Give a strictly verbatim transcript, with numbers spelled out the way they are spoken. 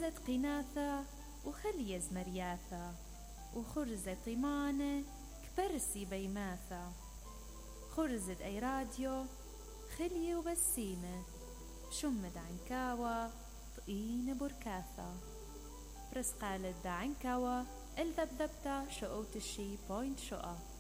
خرزت قناثة وخليز مرياثة، وخرزت طيمانة كبرسي بيماثة. خرزت أي راديو خلي وبسيمة، شمد عنكاوة طقين بركاثة. برس قالت دا عنكاوة الذبذبتا شقوت الشي بوينت شقا.